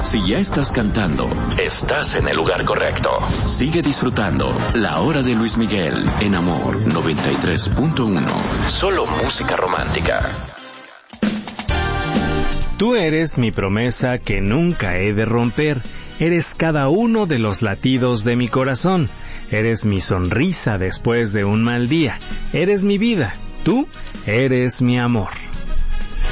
Si ya estás cantando, estás en el lugar correcto. Sigue disfrutando La Hora de Luis Miguel en Amor 93.1. Solo música romántica. Tú eres mi promesa que nunca he de romper. Eres cada uno de los latidos de mi corazón. Eres mi sonrisa después de un mal día. Eres mi vida. Tú eres mi amor.